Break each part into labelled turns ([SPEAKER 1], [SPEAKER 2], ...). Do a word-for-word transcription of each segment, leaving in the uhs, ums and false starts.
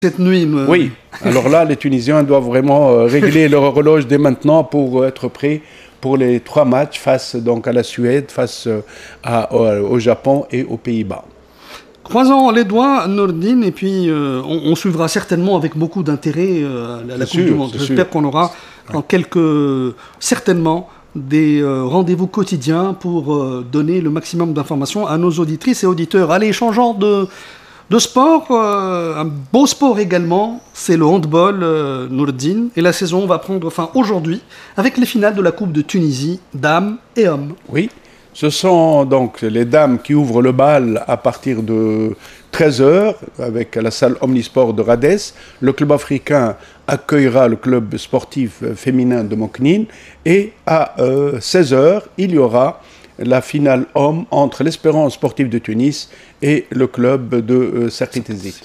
[SPEAKER 1] cette nuit. Me...
[SPEAKER 2] Oui, alors là, les Tunisiens doivent vraiment euh, régler leur horloge dès maintenant pour être prêts pour les trois matchs face donc, à la Suède, face à, au, au Japon et aux Pays-Bas.
[SPEAKER 1] Croisons les doigts, Nourdine, et puis euh, on, on suivra certainement avec beaucoup d'intérêt euh, la, la Coupe
[SPEAKER 2] sûr,
[SPEAKER 1] du Monde. J'espère qu'on aura ouais. en quelques... certainement des euh, rendez-vous quotidiens pour euh, donner le maximum d'informations à nos auditrices et auditeurs. Allez, changeons de... De sport, euh, un beau sport également, c'est le handball, euh, Nourdine. Et la saison va prendre fin aujourd'hui avec les finales de la Coupe de Tunisie, dames et hommes.
[SPEAKER 2] Oui, ce sont donc les dames qui ouvrent le bal à partir de treize heures avec la salle Omnisport de Radès. Le club africain accueillera le club sportif féminin de Moknine. Et à euh, seize heures, il y aura la finale homme entre l'Espérance sportive de Tunis et le club de euh, Serkit-Zit.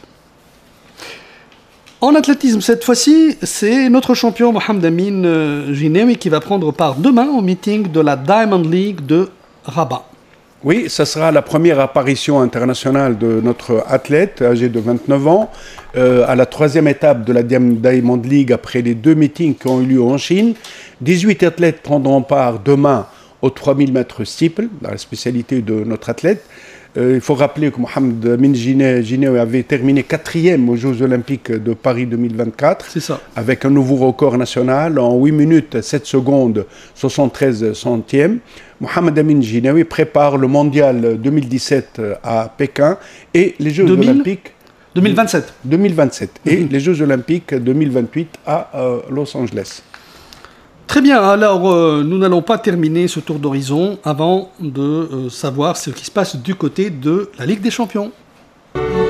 [SPEAKER 1] En athlétisme, cette fois-ci, c'est notre champion Mohamed Amin euh, Ginewi qui va prendre part demain au meeting de la Diamond League de Rabat.
[SPEAKER 2] Oui, ça sera la première apparition internationale de notre athlète âgé de vingt-neuf ans euh, à la troisième étape de la Diamond League après les deux meetings qui ont eu lieu en Chine. dix-huit athlètes prendront part demain aux trois mille mètres steeple, la spécialité de notre athlète. Euh, il faut rappeler que Mohamed Amin Ginewi avait terminé quatrième aux Jeux Olympiques de Paris deux mille vingt-quatre.
[SPEAKER 1] C'est ça.
[SPEAKER 2] Avec un nouveau record national en huit minutes, sept secondes, soixante-treize centièmes. Mohamed Amin Ginewi prépare le mondial deux mille dix-sept à Pékin et les Jeux
[SPEAKER 1] deux mille
[SPEAKER 2] Olympiques
[SPEAKER 1] deux mille vingt-sept.
[SPEAKER 2] deux mille vingt-sept
[SPEAKER 1] Mmh.
[SPEAKER 2] et les Jeux Olympiques deux mille vingt-huit à euh, Los Angeles.
[SPEAKER 1] Très bien, alors euh, nous n'allons pas terminer ce tour d'horizon avant de euh, savoir ce qui se passe du côté de la Ligue des Champions.